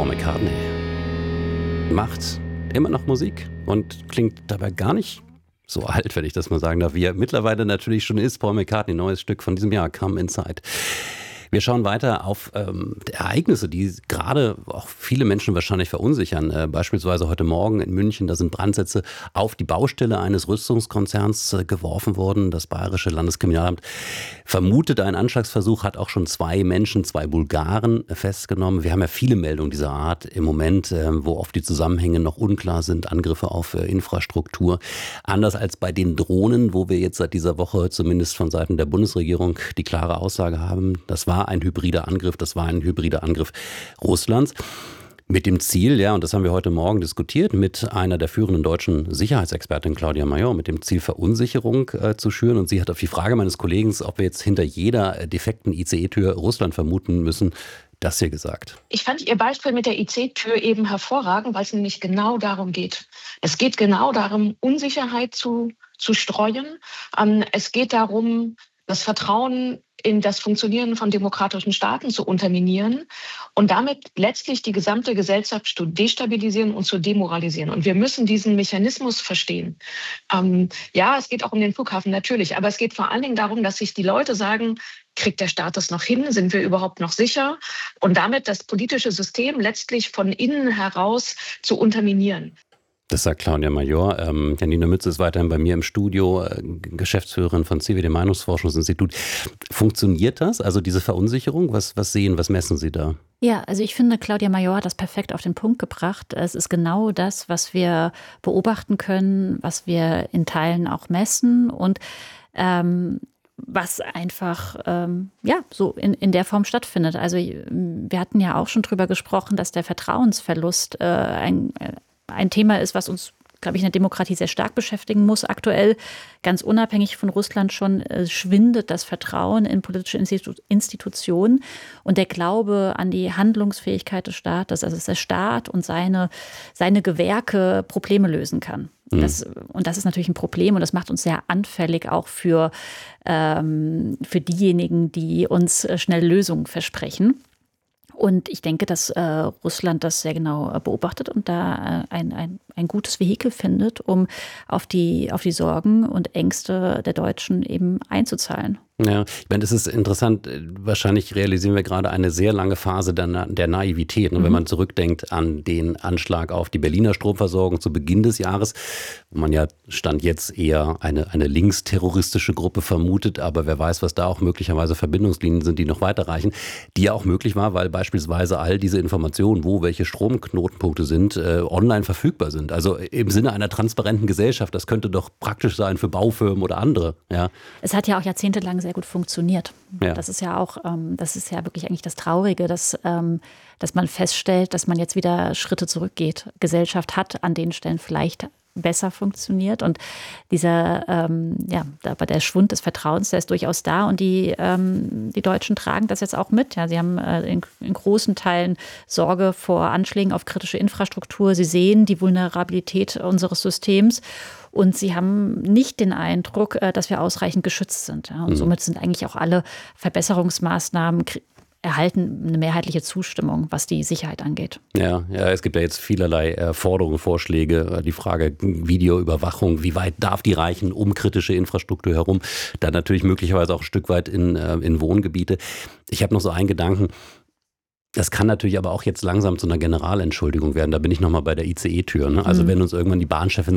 Paul McCartney macht immer noch Musik und klingt dabei gar nicht so alt, wenn ich das mal sagen darf, wie er mittlerweile natürlich schon ist. Paul McCartney, neues Stück von diesem Jahr, Come Inside. Wir schauen weiter auf Ereignisse, die gerade auch viele Menschen wahrscheinlich verunsichern. Beispielsweise heute Morgen in München, da sind Brandsätze auf die Baustelle eines Rüstungskonzerns geworfen worden. Das Bayerische Landeskriminalamt vermutet einen Anschlagsversuch, hat auch schon 2 Menschen, 2 Bulgaren festgenommen. Wir haben ja viele Meldungen dieser Art im Moment, wo oft die Zusammenhänge noch unklar sind, Angriffe auf Infrastruktur. Anders als bei den Drohnen, wo wir jetzt seit dieser Woche zumindest von Seiten der Bundesregierung die klare Aussage haben, das war ein hybrider Angriff, Russlands. Mit dem Ziel, ja, und das haben wir heute Morgen diskutiert, mit einer der führenden deutschen Sicherheitsexpertin Claudia Major, mit dem Ziel Verunsicherung zu schüren. Und sie hat auf die Frage meines Kollegen, ob wir jetzt hinter jeder defekten ICE-Tür Russland vermuten müssen, das hier gesagt. Ich fand Ihr Beispiel mit der IC-Tür eben hervorragend, weil es nämlich genau darum geht. Es geht genau darum, Unsicherheit zu streuen. Es geht darum, das Vertrauen in das Funktionieren von demokratischen Staaten zu unterminieren und damit letztlich die gesamte Gesellschaft zu destabilisieren und zu demoralisieren. Und wir müssen diesen Mechanismus verstehen. Ja, es geht auch um den Flughafen natürlich, aber es geht vor allen Dingen darum, dass sich die Leute sagen, kriegt der Staat das noch hin? Sind wir überhaupt noch sicher? Und damit das politische System letztlich von innen heraus zu unterminieren. Das sagt Claudia Major. Janina Mütze ist weiterhin bei mir im Studio, Geschäftsführerin von CWD Meinungsforschungsinstitut. Funktioniert das, also diese Verunsicherung? Was messen Sie da? Ja, also ich finde, Claudia Major hat das perfekt auf den Punkt gebracht. Es ist genau das, was wir beobachten können, was wir in Teilen auch messen und was einfach so in der Form stattfindet. Also wir hatten ja auch schon drüber gesprochen, dass der Vertrauensverlust ein Thema ist, was uns, glaube ich, in der Demokratie sehr stark beschäftigen muss. Aktuell, ganz unabhängig von Russland schon, schwindet das Vertrauen in politische Institutionen und der Glaube an die Handlungsfähigkeit des Staates, also dass der Staat und seine Gewerke Probleme lösen kann. Das ist natürlich ein Problem und das macht uns sehr anfällig auch für diejenigen, die uns schnell Lösungen versprechen. Und ich denke, dass Russland das sehr genau beobachtet und da ein gutes Vehikel findet, um auf die Sorgen und Ängste der Deutschen eben einzuzahlen. Ja, ich meine, das ist interessant. Wahrscheinlich realisieren wir gerade eine sehr lange Phase der Naivität. Und wenn man zurückdenkt an den Anschlag auf die Berliner Stromversorgung zu Beginn des Jahres, wo man ja Stand jetzt eher eine linksterroristische Gruppe vermutet, aber wer weiß, was da auch möglicherweise Verbindungslinien sind, die noch weiterreichen, die ja auch möglich war, weil beispielsweise all diese Informationen, wo welche Stromknotenpunkte sind, online verfügbar sind. Also im Sinne einer transparenten Gesellschaft, das könnte doch praktisch sein für Baufirmen oder andere. Ja. Es hat ja auch jahrzehntelang sehr gut funktioniert. Ja. Das ist ja auch, das ist ja wirklich eigentlich das Traurige, dass man feststellt, dass man jetzt wieder Schritte zurückgeht. Gesellschaft hat an den Stellen vielleicht besser funktioniert und aber der Schwund des Vertrauens, der ist durchaus da und die Deutschen tragen das jetzt auch mit. Ja, sie haben in großen Teilen Sorge vor Anschlägen auf kritische Infrastruktur. Sie sehen die Vulnerabilität unseres Systems und sie haben nicht den Eindruck, dass wir ausreichend geschützt sind. Ja, und somit sind eigentlich auch alle Verbesserungsmaßnahmen erhalten eine mehrheitliche Zustimmung, was die Sicherheit angeht. Ja, es gibt ja jetzt vielerlei Forderungen, Vorschläge. Die Frage Videoüberwachung, wie weit darf die reichen um kritische Infrastruktur herum? Dann natürlich möglicherweise auch ein Stück weit in Wohngebiete. Ich habe noch so einen Gedanken. Das kann natürlich aber auch jetzt langsam zu einer Generalentschuldigung werden. Da bin ich nochmal bei der ICE-Tür. Ne? Also wenn uns irgendwann die Bahnchefin